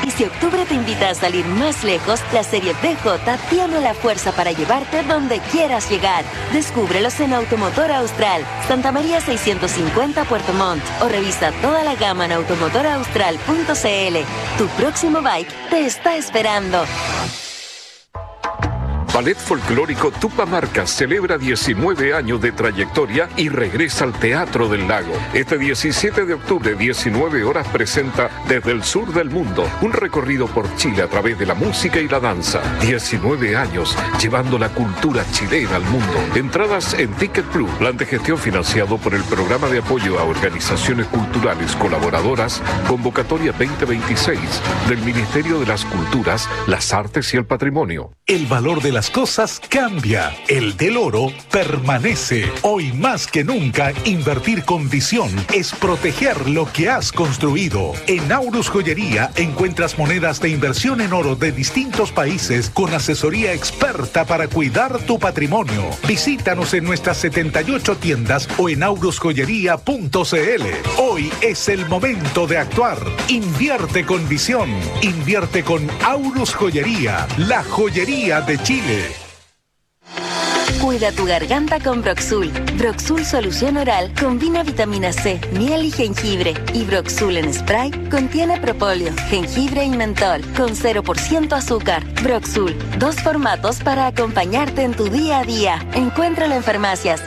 Y si octubre te invita a salir más lejos, la serie BJ tiene la fuerza para llevarte donde quieras llegar. Descúbrelos en Automotor Austral, Santa María 650 Puerto Montt, o revisa toda la gama en automotoraustral.cl. Tu próximo bike te está esperando. Ballet Folclórico Tupamaros celebra 19 años de trayectoria y regresa al Teatro del Lago. Este 17 de octubre, 19 horas, presenta Desde el Sur del Mundo, un recorrido por Chile a través de la música y la danza. 19 años llevando la cultura chilena al mundo. Entradas en Ticket Plus, plan de gestión financiado por el Programa de Apoyo a Organizaciones Culturales Colaboradoras, convocatoria 2026 del Ministerio de las Culturas, las Artes y el Patrimonio. El valor de las cosas cambia, el del oro permanece. Hoy más que nunca, invertir con visión es proteger lo que has construido. En Aurus Joyería encuentras monedas de inversión en oro de distintos países con asesoría experta para cuidar tu patrimonio. Visítanos en nuestras 78 tiendas o en aurusjoyería.cl. Hoy es el momento de actuar. Invierte con visión. Invierte con Aurus Joyería, la joyería de Chile. Cuida tu garganta con Broxul. Broxul Solución Oral combina vitamina C, miel y jengibre. Y Broxul en spray contiene propóleo, jengibre y mentol con 0% azúcar. Broxul, 2 formatos para acompañarte en tu día a día. Encuéntralo en farmacias.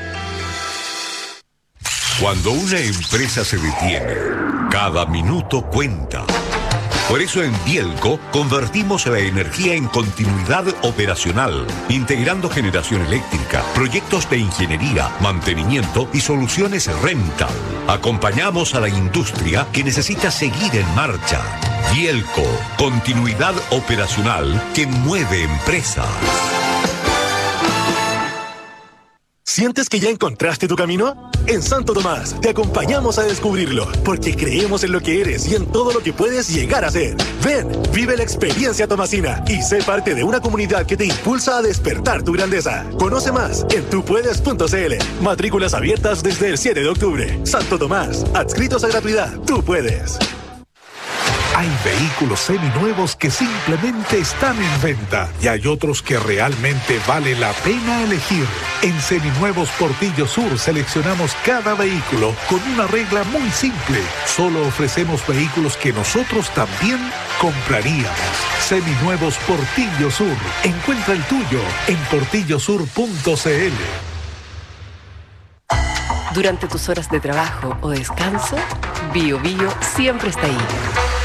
Cuando una empresa se detiene, cada minuto cuenta. Por eso en Bielco convertimos la energía en continuidad operacional, integrando generación eléctrica, proyectos de ingeniería, mantenimiento y soluciones rental. Acompañamos a la industria que necesita seguir en marcha. Bielco, continuidad operacional que mueve empresas. ¿Sientes que ya encontraste tu camino? En Santo Tomás te acompañamos a descubrirlo, porque creemos en lo que eres y en todo lo que puedes llegar a ser. Ven, vive la experiencia tomasina y sé parte de una comunidad que te impulsa a despertar tu grandeza. Conoce más en tupuedes.cl. Matrículas abiertas desde el 7 de octubre. Santo Tomás, adscritos a gratuidad. Tú puedes. Hay vehículos seminuevos que simplemente están en venta y hay otros que realmente vale la pena elegir. En Seminuevos Portillo Sur seleccionamos cada vehículo con una regla muy simple. Solo ofrecemos vehículos que nosotros también compraríamos. Seminuevos Portillo Sur. Encuentra el tuyo en portillosur.cl. Durante tus horas de trabajo o descanso, Bio Bio siempre está ahí.